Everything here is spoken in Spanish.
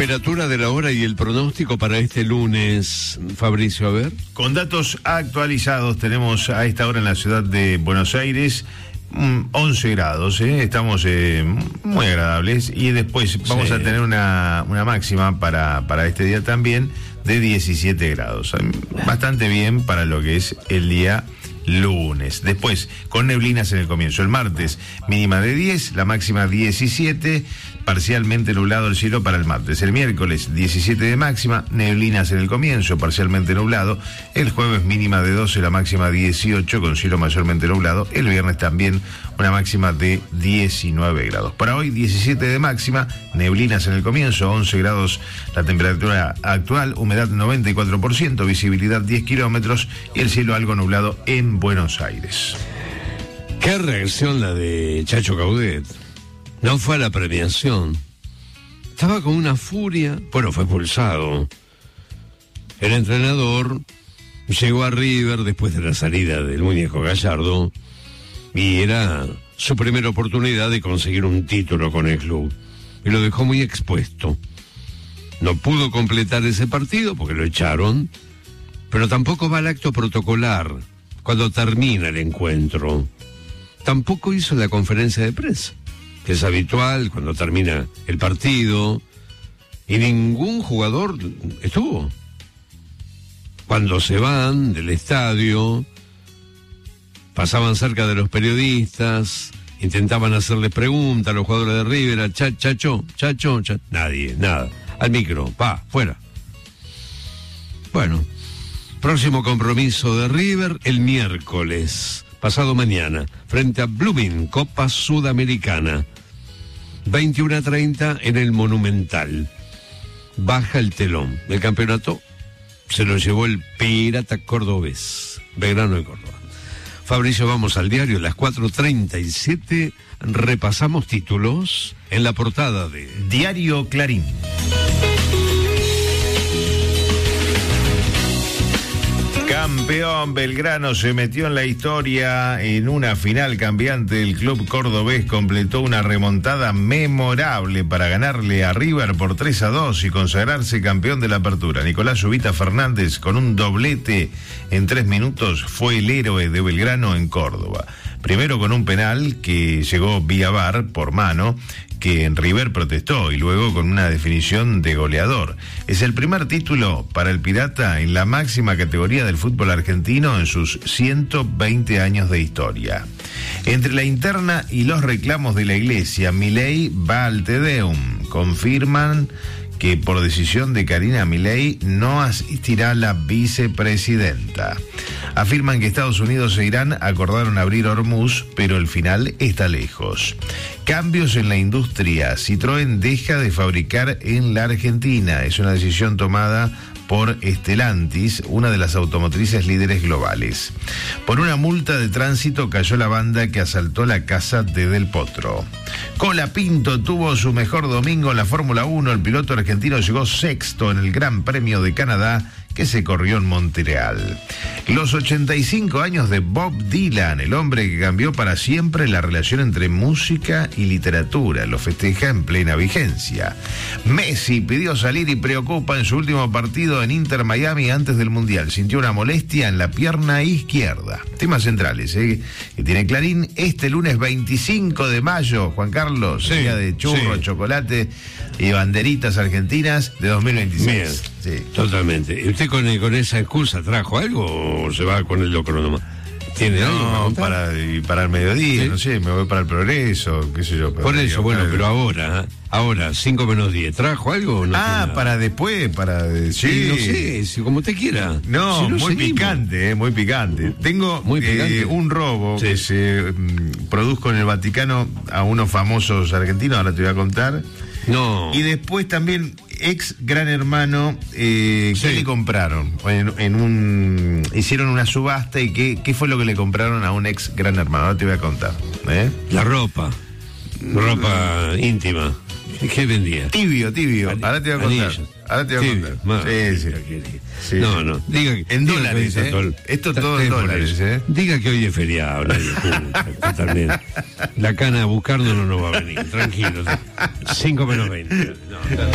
temperatura de la hora y el pronóstico para este lunes, Fabricio, a ver. Con datos actualizados tenemos a esta hora en la ciudad de Buenos Aires 11 grados, estamos muy agradables, y después vamos a tener una máxima para este día también de 17 grados, bastante bien para lo que es el día lunes. Después, con neblinas en el comienzo. El martes, mínima de 10, la máxima 17, parcialmente nublado el cielo para el martes. El miércoles, 17 de máxima, neblinas en el comienzo, parcialmente nublado. El jueves, mínima de 12, la máxima 18, con cielo mayormente nublado. El viernes también una máxima de 19 grados. Para hoy, 17 de máxima, neblinas en el comienzo, 11 grados la temperatura actual, humedad 94%, visibilidad 10 kilómetros y el cielo algo nublado en Buenos Aires. Qué reacción la de Chacho Caudet. No fue a la premiación. Estaba con una furia. Bueno, fue expulsado. El entrenador llegó a River después de la salida del muñeco Gallardo y era su primera oportunidad de conseguir un título con el club. Y lo dejó muy expuesto. No pudo completar ese partido porque lo echaron, pero tampoco va al acto protocolar cuando termina el encuentro. Tampoco hizo la conferencia de prensa, que es habitual cuando termina el partido, y ningún jugador estuvo. Cuando se van del estadio, pasaban cerca de los periodistas, intentaban hacerles preguntas a los jugadores de River, Chacho, nadie, nada, al micro, fuera. Bueno, próximo compromiso de River el miércoles, pasado mañana, frente a Blooming, Copa Sudamericana, 21:30 en el Monumental. Baja el telón. El campeonato se lo llevó el Pirata Cordobés, Belgrano de Córdoba. Fabricio, vamos al diario, las 4:37, repasamos títulos en la portada de Diario Clarín. Campeón, Belgrano se metió en la historia en una final cambiante. El club cordobés completó una remontada memorable para ganarle a River por 3-2 y consagrarse campeón de la apertura. Nicolás Ubita Fernández, con un doblete en 3 minutos, fue el héroe de Belgrano en Córdoba. Primero con un penal que llegó vía VAR por mano, que en River protestó, y luego con una definición de goleador. Es el primer título para el Pirata en la máxima categoría del fútbol argentino en sus 120 años de historia. Entre la interna y los reclamos de la Iglesia, Milei va al Te Deum. Confirman que por decisión de Karina Milei no asistirá la vicepresidenta. Afirman que Estados Unidos e Irán acordaron abrir Hormuz, pero el final está lejos. Cambios en la industria. Citroën deja de fabricar en la Argentina. Es una decisión tomada por Stellantis, una de las automotrices líderes globales. Por una multa de tránsito cayó la banda que asaltó la casa de Del Potro. Colapinto tuvo su mejor domingo en la Fórmula 1. El piloto argentino llegó sexto en el Gran Premio de Canadá, que se corrió en Montreal. Los 85 años de Bob Dylan, el hombre que cambió para siempre la relación entre música y literatura, lo festeja en plena vigencia. Messi pidió salir y preocupa en su último partido en Inter Miami antes del Mundial. Sintió una molestia en la pierna izquierda. Temas centrales, que tiene Clarín este lunes 25 de mayo, Juan Carlos, sí, día de churro, chocolate y banderitas argentinas de 2026. Bien, sí. Totalmente. ¿Y usted con esa excusa trajo algo o se va con el locro nomás? ¿Tiene algo para el mediodía, ¿sí? No sé, me voy para el Progreso, qué sé yo. Por eso, bueno, pero ahora, 5 menos 10, ¿trajo algo o no? Para después, sí. No sé, como usted quiera. No, si muy seguimos. Picante, muy picante. Tengo muy picante. Un robo que se produjo en el Vaticano a unos famosos argentinos, ahora te voy a contar. No. Y después también ex Gran Hermano, ¿qué le compraron? Hicieron una subasta y ¿qué fue lo que le compraron a un ex Gran Hermano? Ahora te voy a contar. La ropa íntima. ¿Qué vendía? Tibio. Ahora te voy a contar. Sí. No. Diga, en dólares, Esto todo en dólares, Diga que hoy es feriado, totalmente. La cana a buscarnos no nos va a venir, tranquilo. 5 menos 20. No.